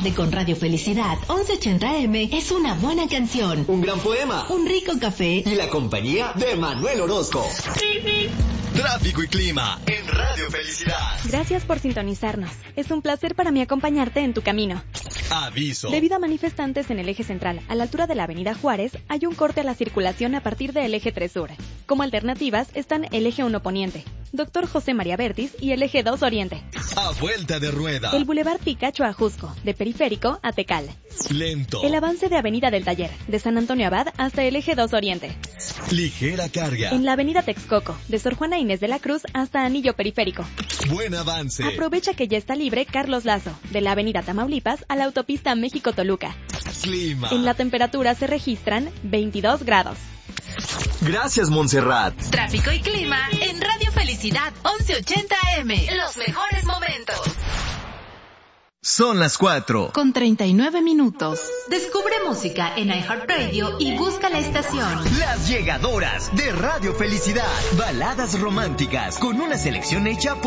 tarde con Radio Felicidad 1180M es una buena canción, un gran poema, un rico café y la compañía de Manuel Orozco. Tráfico y clima en Radio Felicidad. Gracias por sintonizarnos. Es un placer para mí acompañarte en tu camino. Aviso. Debido a manifestantes en el eje central, a la altura de la avenida Juárez, hay un corte a la circulación a partir del eje 3 Sur. Como alternativas están el eje 1 Poniente, Dr. José María Bertis y el eje 2 Oriente. A vuelta de rueda. El Boulevard Picacho a Jusco, de Periférico a Tecal. Lento. El avance de Avenida del Taller, de San Antonio Abad hasta el eje 2 Oriente. Ligera carga. En la avenida Texcoco, de Sor Juana Inés de la Cruz hasta Anillo Periférico. Buen avance. Aprovecha que ya está libre Carlos Lazo, de la avenida Tamaulipas a la autopista México-Toluca. Clima. En la temperatura se registran 22 grados. Gracias, Montserrat. Tráfico y clima en Radio Felicidad 1180M. Los mejores momentos. Son las 4. Con 39 minutos. Descubre música en iHeartRadio y busca la estación. Las llegadoras de Radio Felicidad. Baladas románticas con una selección hecha por